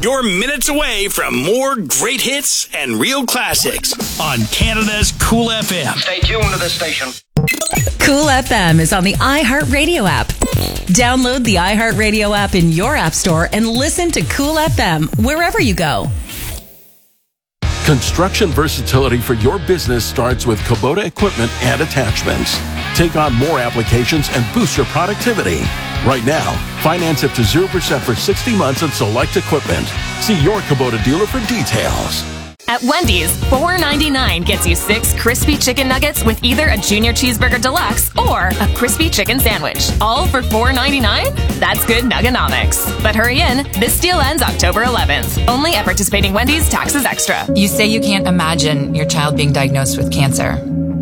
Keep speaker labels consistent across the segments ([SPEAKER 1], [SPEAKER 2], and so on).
[SPEAKER 1] You're minutes away from more great hits and real classics on Canada's Cool FM.
[SPEAKER 2] Stay tuned to this station.
[SPEAKER 3] Cool FM is on the iHeartRadio app. Download the iHeartRadio app in your app store and listen to Cool FM wherever you go.
[SPEAKER 4] Construction versatility for your business starts with Kubota equipment and attachments. Take on more applications and boost your productivity. Right now, finance up to 0% for 60 months on select equipment. See your Kubota dealer for details.
[SPEAKER 5] At Wendy's, $4.99 gets you 6 crispy chicken nuggets with either a Junior Cheeseburger Deluxe or a crispy chicken sandwich. All for $4.99? That's good nuggenomics. But hurry in, this deal ends October 11th. Only at participating Wendy's, taxes extra.
[SPEAKER 6] You say you can't imagine your child being diagnosed with cancer,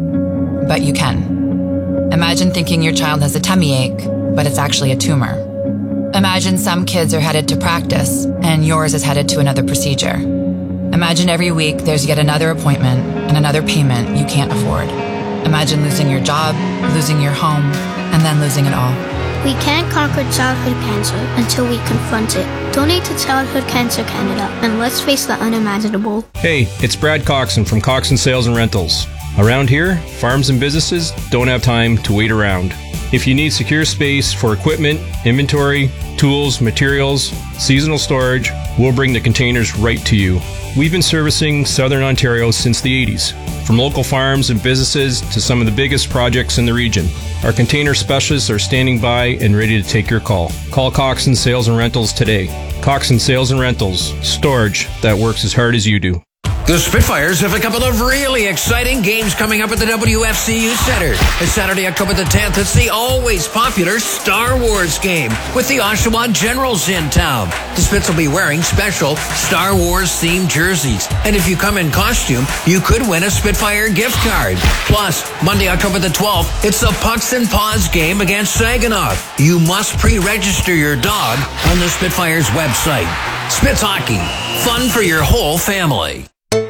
[SPEAKER 6] but you can. Imagine thinking your child has a tummy ache, but it's actually a tumor. Imagine some kids are headed to practice and yours is headed to another procedure. Imagine every week there's yet another appointment and another payment you can't afford. Imagine losing your job, losing your home, and then losing it all.
[SPEAKER 7] We can't conquer childhood cancer until we confront it. Donate to Childhood Cancer Canada and let's face the unimaginable.
[SPEAKER 8] Hey, it's Brad Coxon from Coxon Sales and Rentals. Around here, farms and businesses don't have time to wait around. If you need secure space for equipment, inventory, tools, materials, seasonal storage, we'll bring the containers right to you. We've been servicing Southern Ontario since the 80s, from local farms and businesses to some of the biggest projects in the region. Our container specialists are standing by and ready to take your call. Call Coxon Sales and Rentals today. Coxon Sales and Rentals, storage that works as hard as you do.
[SPEAKER 9] The Spitfires have a couple of really exciting games coming up at the WFCU Center. It's Saturday, October the 10th. It's the always popular Star Wars game with the Oshawa Generals in town. The Spits will be wearing special Star Wars-themed jerseys. And if you come in costume, you could win a Spitfire gift card. Plus, Monday, October the 12th, it's the Pucks and Paws game against Saginaw. You must pre-register your dog on the Spitfires website. Spits Hockey. Fun for your whole family.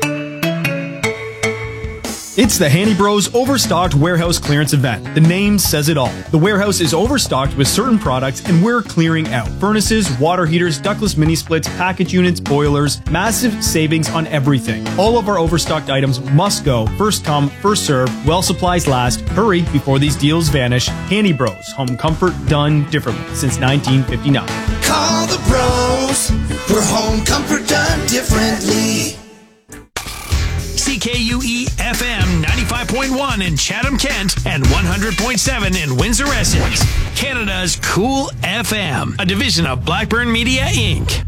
[SPEAKER 10] It's the Handy Bros Overstocked Warehouse Clearance Event. The name says it all. The warehouse is overstocked with certain products and we're clearing out. Furnaces, water heaters, ductless mini splits, package units, boilers, massive savings on everything. All of our overstocked items must go. First come, first serve, while supplies last. Hurry before these deals vanish. Handy Bros, home comfort done differently since 1959.
[SPEAKER 11] Call the bros, for home comfort done differently.
[SPEAKER 1] CKUE FM 95.1 in Chatham-Kent and 100.7 in Windsor-Essex. Canada's Cool FM, a division of Blackburn Media, Inc.